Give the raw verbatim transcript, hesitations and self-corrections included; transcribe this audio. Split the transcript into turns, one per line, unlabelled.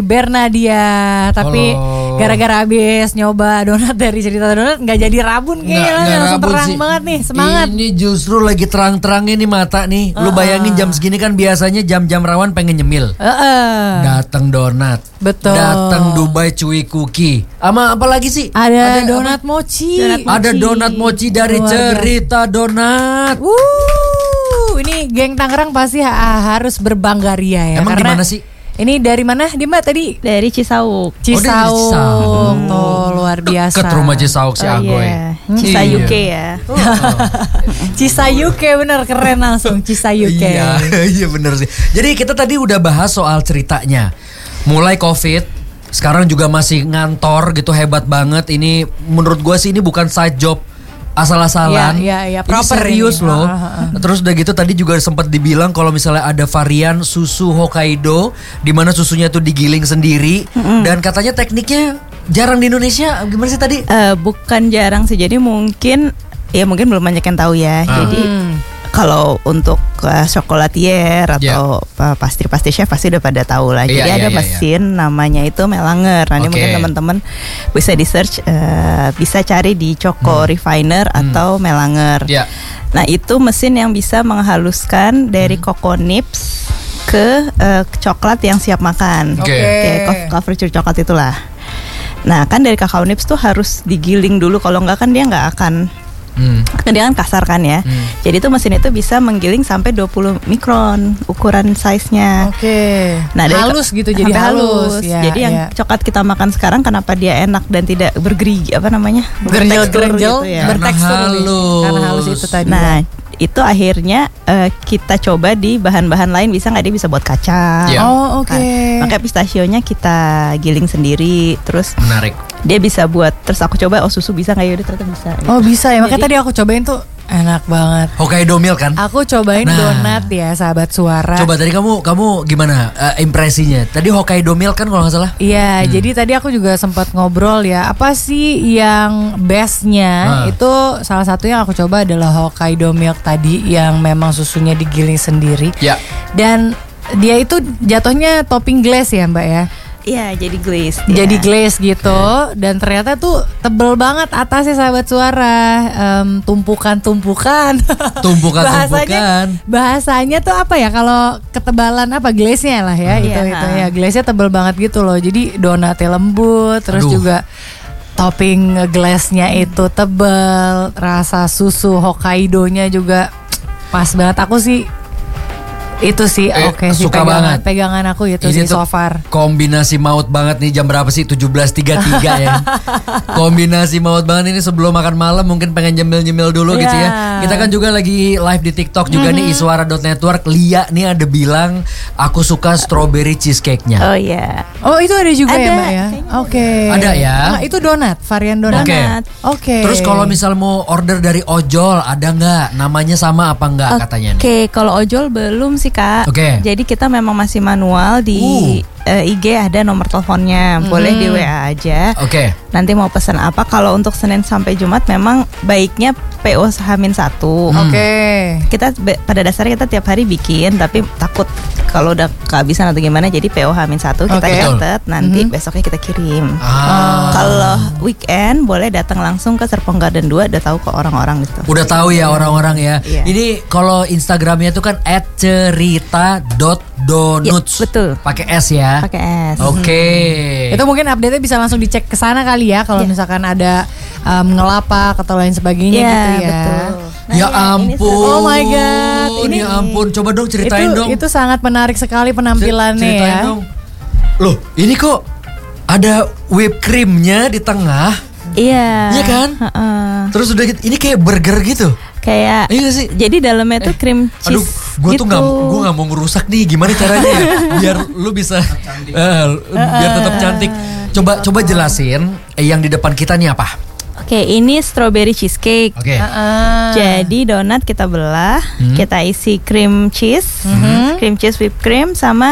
Bernadia. Tapi
Kalau-
gara-gara abis nyoba donat dari Cerita Donat nggak jadi rabun kayaknya.
Nggak- nggak
Langsung
rabun
terang
sih.
banget nih, semangat.
Ini justru lagi terang-terangnya nih mata nih. Lu bayangin jam segini kan biasanya jam-jam rawan pengen nyemil.
Heeh.
Datang donat.
Betul.
Datang Dubai Chewy Cookie. Sama apa lagi sih?
Ada,
apa?
donat mochi.
Donat
Ada donat mochi dari
Luar biasa.
Cerita Donat.
Wuh, ini geng Tangerang pasti ha- harus berbangga ria ya.
Emang
karena
gimana sih?
Ini dari mana? Di mana tadi?
Dari Cisauk.
Cisauk.
Cisauk.
Tuh, luar biasa.
Deket rumah Cisauk si
Oh
Agoy.
iya, Cisayuke ya.
Cisayuke bener, keren langsung Cisayuke.
Iya, iya bener sih. Jadi kita tadi udah bahas soal ceritanya. Mulai Covid, sekarang juga masih ngantor gitu, hebat banget. Ini menurut gua sih ini bukan side job asal-asalan.
Iya, iya, iya,
Ini
proper
serius
ini.
loh.
Ha, ha, ha.
Terus udah gitu tadi juga sempat dibilang kalau misalnya ada varian susu Hokkaido di mana susunya tuh digiling sendiri dan katanya tekniknya jarang di Indonesia. Gimana sih tadi?
Eh, bukan jarang sih, jadi mungkin ya mungkin belum banyak yang tahu ya.
Ah.
Jadi kalau untuk uh, chocolatier atau uh, pastry-pastry chef pasti udah pada tahu lah.
Iya,
Jadi
iya,
ada
iya,
mesin namanya itu Melanger. Nanti
Oke.
mungkin teman-teman bisa di search, uh, bisa cari di Choco Refiner atau Melanger.
Ya.
Nah itu mesin yang bisa menghaluskan dari cocoa nibs ke uh, coklat yang siap makan.
Oke.
Kayak co- cover coklat itulah. Nah kan dari kakao nibs tuh harus digiling dulu, kalau enggak kan dia nggak akan,
Hmm.
kan dia kan kasar kan ya.
Hmm.
Jadi tuh mesin itu bisa menggiling sampai dua puluh mikron ukuran size-nya.
Oke.
Nah, dari-
halus gitu, jadi
sampai
halus. Ya,
Jadi yang
ya.
coklat kita makan sekarang kenapa dia enak dan tidak bergerigi, apa namanya?
Gerenjel,
Bertekstur
gerenjel,
gitu ya.
Karena
bertekstur nih.
halus.
Karena halus itu tadi.
Nah, itu akhirnya eh, kita coba di bahan-bahan lain, bisa nggak dia bisa buat kacang.
Ya.
Oh, oke.
Kan, makanya pistachionya kita giling sendiri, terus
Menarik.
dia bisa buat, terus aku coba oh susu bisa nggak, ya udah ternyata bisa. gitu.
Oh, bisa ya. Makanya
Jadi-
tadi aku cobain tuh enak banget.
Hokkaido milk kan?
Aku cobain
Nah.
donat ya, sahabat suara.
Coba tadi kamu kamu gimana eh, impresinya? Tadi Hokkaido milk kan kalau nggak salah?
Iya, jadi tadi aku juga sempat ngobrol ya. Apa sih yang bestnya?
Ah.
Itu salah satu yang aku coba adalah Hokkaido milk tadi, yang memang susunya digiling sendiri.
Ya.
Dan dia itu jatuhnya topping glaze ya, Mbak ya.
Iya, jadi glaze.
Jadi
dia.
glaze gitu. Dan ternyata tuh tebel banget atasnya, sahabat suara. Em, tumpukan-tumpukan.
Tumpukan-tumpukan.
bahasanya, bahasanya tuh apa ya? Kalau ketebalan apa glaze-nya lah ya,
Hmm.
itu
Iya,
itu
ha.
ya. Glaze-nya tebel banget gitu loh. Jadi donatnya lembut, terus
Aduh.
juga topping glaze-nya itu tebel, rasa susu Hokkaido-nya juga pas banget. Aku sih itu sih
Eh,
oke sih,
suka
pegangan,
banget.
pegangan aku itu
Ini
sih
tuh
so far.
kombinasi maut banget nih, jam berapa sih? tujuh belas tiga puluh tiga ya. Kombinasi maut banget ini, sebelum makan malam mungkin pengen nyemil-nyemil dulu gitu ya.
Iya.
Kita kan juga lagi live di TikTok juga nih, iswara dot network. Lia nih ada bilang aku suka strawberry cheesecake-nya.
Oh iya.
Oh, itu ada juga
Ada,
ya, Mbak ya?
kayaknya
Oke.
Ada ya?
Ah, itu donat, varian donat.
Oke.
Oke.
Terus kalau misal mau order dari ojol, ada nggak? Namanya sama apa nggak katanya nih?
Oke, kalau ojol belum sih Kak.
Oke.
Jadi kita memang masih manual di eh, I G ada nomor teleponnya, boleh di W A aja.
Oke.
Nanti mau pesan apa? Kalau untuk Senin sampai Jumat memang baiknya P O Hamin satu.
Oke.
Kita be- pada dasarnya kita tiap hari bikin, tapi takut kalau udah kehabisan atau gimana, jadi P O Hamin satu kita
Oke.
catat, nanti besoknya kita kirim.
Ah.
Kalau weekend boleh datang langsung ke Serpong Garden dua, udah tahu kok orang-orang gitu.
Udah tahu ya orang-orang ya.
Iya.
Ini kalau Instagramnya tuh kan at cerita dot donuts.
Ya, betul.
Pakai S ya.
Pakai S.
Oke.
Itu mungkin update-nya bisa langsung dicek ke sana kali ya, kalau
Iya.
misalkan ada um, ngelapak atau lain sebagainya
Iya,
gitu ya.
betul. Nah,
Ya
ya, ini
ampun.
seru.
Oh my God,
Ini
ini-
ya ampun. Coba dong ceritain
itu,
dong.
itu sangat menarik sekali penampilannya
Ceritain
ya.
dong. Loh, ini kok ada whipped creamnya di tengah.
Iya.
Iya kan?
Heeh.
Terus udah gitu, ini kayak burger gitu.
Kayak
Iya gak sih?
jadi dalamnya tuh cream cheese.
Aduh, gue tuh
gitu.
nggak, gue nggak mau ngerusak nih. Gimana caranya ya? Biar lu bisa, eh, biar tetap cantik. Coba, coba jelasin eh, yang di depan kita nih apa?
Oke, ini strawberry cheesecake.
Oke.
Ah.
Jadi donat kita belah, kita isi cream cheese, cream cheese whipped cream sama